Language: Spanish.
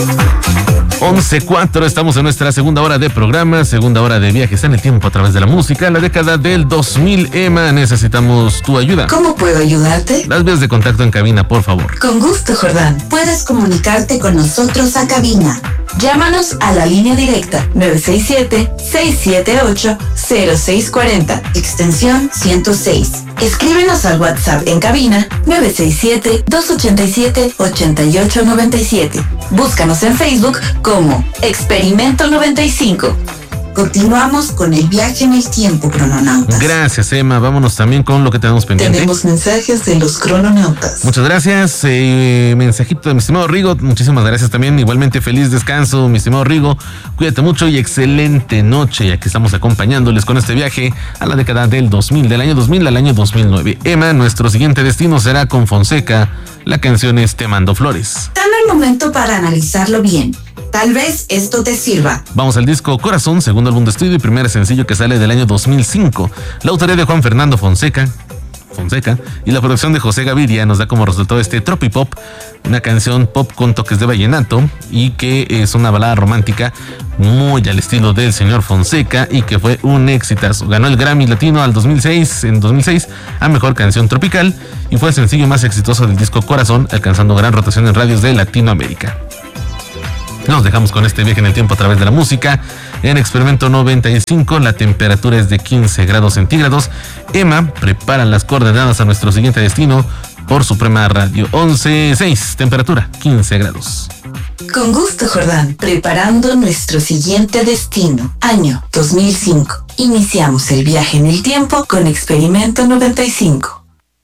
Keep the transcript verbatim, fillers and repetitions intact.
once cuatro, estamos en nuestra segunda hora de programa, segunda hora de viajes en el tiempo a través de la música. En la década del dos mil, Emma, necesitamos tu ayuda. ¿Cómo puedo ayudarte? Las vías de contacto en cabina, por favor. Con gusto, Jordán. Puedes comunicarte con nosotros a cabina. Llámanos a la línea directa nueve seis siete, seis siete ocho, cero seis cuatro cero, extensión ciento seis. Escríbenos al WhatsApp en cabina nueve seis siete, dos ocho siete, ocho ocho nueve siete. Búscanos en Facebook como Experimento noventa y cinco. Continuamos con el viaje en el tiempo, crononautas. Gracias, Emma. Vámonos también con lo que tenemos pendiente. Tenemos mensajes de los crononautas. Muchas gracias. Eh, mensajito de mi estimado Rigo. Muchísimas gracias también. Igualmente, feliz descanso, mi estimado Rigo. Cuídate mucho y excelente noche. Y aquí estamos acompañándoles con este viaje a la década del dos mil, del año dos mil al año dos mil nueve. Emma, nuestro siguiente destino será con Fonseca. La canción es Te Mando Flores. Dame el momento para analizarlo bien. Tal vez esto te sirva. Vamos al disco Corazón, segundo álbum de estudio y primer sencillo que sale del año dos mil cinco. La autoría de Juan Fernando Fonseca, Fonseca y la producción de José Gaviria nos da como resultado este tropipop, una canción pop con toques de vallenato y que es una balada romántica muy al estilo del señor Fonseca y que fue un éxitazo. Ganó el Grammy Latino al dos mil seis, en dos mil seis a Mejor Canción Tropical y fue el sencillo más exitoso del disco Corazón, alcanzando gran rotación en radios de Latinoamérica. Nos dejamos con este viaje en el tiempo a través de la música. En Experimento noventa y cinco, la temperatura es de quince grados centígrados. Emma prepara las coordenadas a nuestro siguiente destino por Suprema Radio. once seis, temperatura quince grados. Con gusto, Jordán. Preparando nuestro siguiente destino, año dos mil cinco. Iniciamos el viaje en el tiempo con Experimento noventa y cinco.